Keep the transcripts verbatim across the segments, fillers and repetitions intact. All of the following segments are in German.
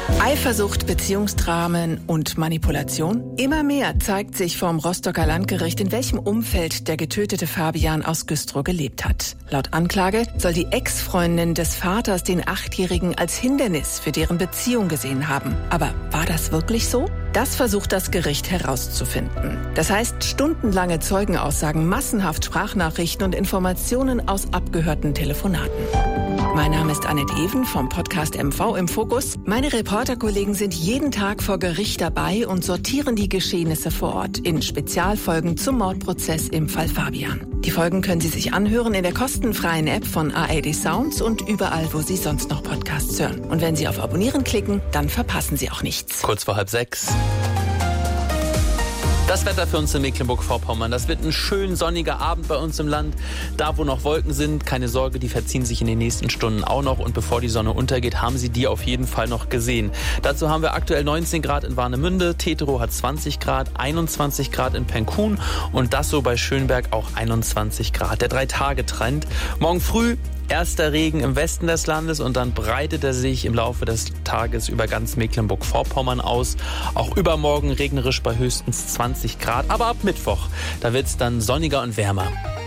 Eifersucht, Beziehungsdramen und Manipulation? Immer mehr zeigt sich vom Rostocker Landgericht, in welchem Umfeld der getötete Fabian aus Güstrow gelebt hat. Laut Anklage soll die Ex-Freundin des Vaters den Achtjährigen als Hindernis für deren Beziehung gesehen haben. Aber war das wirklich so? Das versucht das Gericht herauszufinden. Das heißt, stundenlange Zeugenaussagen, massenhaft Sprachnachrichten und Informationen aus abgehörten Telefonaten. Mein Name ist Annette Even vom Podcast M V im Fokus. Meine Reporterkollegen sind jeden Tag vor Gericht dabei und sortieren die Geschehnisse vor Ort in Spezialfolgen zum Mordprozess im Fall Fabian. Die Folgen können Sie sich anhören in der kostenfreien App von A R D Sounds und überall, wo Sie sonst noch Podcasts hören. Und wenn Sie auf Abonnieren klicken, dann verpassen Sie auch nichts. Kurz vor halb sechs. Das Wetter für uns in Mecklenburg-Vorpommern. Das wird ein schön sonniger Abend bei uns im Land. Da, wo noch Wolken sind, keine Sorge, die verziehen sich in den nächsten Stunden auch noch. Und bevor die Sonne untergeht, haben Sie die auf jeden Fall noch gesehen. Dazu haben wir aktuell neunzehn Grad in Warnemünde, Teterow hat zwanzig Grad, einundzwanzig Grad in Penkun und das so bei Schönberg auch einundzwanzig Grad. Der Drei-Tage-Trend. Morgen früh erster Regen im Westen des Landes und dann breitet er sich im Laufe des Tages über ganz Mecklenburg-Vorpommern aus. Auch übermorgen regnerisch bei höchstens zwanzig Grad, aber ab Mittwoch, da wird es dann sonniger und wärmer.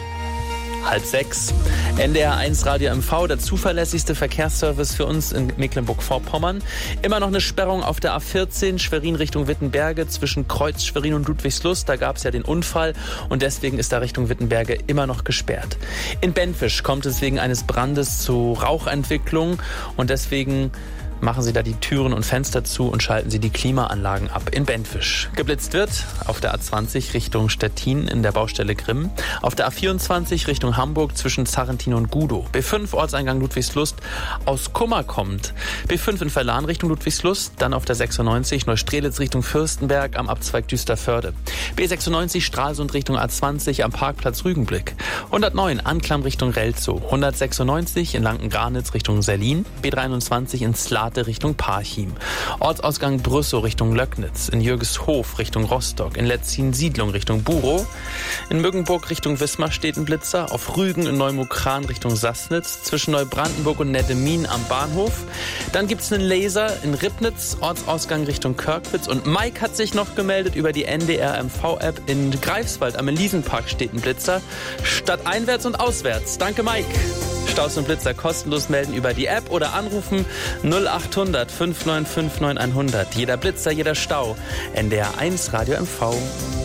Halb sechs. N D R eins Radio M V, der zuverlässigste Verkehrsservice für uns in Mecklenburg-Vorpommern. Immer noch eine Sperrung auf der A vierzehn, Schwerin Richtung Wittenberge, zwischen Kreuz Schwerin und Ludwigslust. Da gab es ja den Unfall und deswegen ist da Richtung Wittenberge immer noch gesperrt. In Benfisch kommt es wegen eines Brandes zu Rauchentwicklung und deswegen machen Sie da die Türen und Fenster zu und schalten Sie die Klimaanlagen ab in Benfisch. Geblitzt wird auf der A zwanzig Richtung Stettin in der Baustelle Grimm, auf der A vierundzwanzig Richtung Hamburg zwischen Zarrentin und Gudow. B fünf Ortseingang Ludwigslust aus Kummer kommt. B fünf in Verlan Richtung Ludwigslust, dann auf der sechsundneunzig Neustrelitz Richtung Fürstenberg am Abzweig Düsterförde. B sechsundneunzig Stralsund Richtung A zwanzig am Parkplatz Rügenblick. hundertneun Anklam Richtung Relzow. hundertsechsundneunzig in Lanken-Garnitz Richtung Serlin. B dreiundzwanzig in Slate Richtung Parchim. Ortsausgang Brüssow Richtung Löcknitz. In Jürgeshof Richtung Rostock. In Letzin-Siedlung Richtung Burow. In Müggenburg Richtung Wismar steht ein Blitzer. Auf Rügen in Neumukran Richtung Sassnitz. Zwischen Neubrandenburg und Nettemin am Bahnhof. Dann gibt es einen Laser in Ribnitz. Ortsausgang Richtung Körkwitz. Und Mike hat sich noch gemeldet über die N D R M V-App. In Greifswald am Elisenpark steht ein Blitzer. Stadteinwärts und auswärts. Danke, Mike. Staus und Blitzer kostenlos melden über die App oder anrufen null achthundert fünf neun fünf neun hundert. Jeder Blitzer, jeder Stau. N D R eins Radio M V.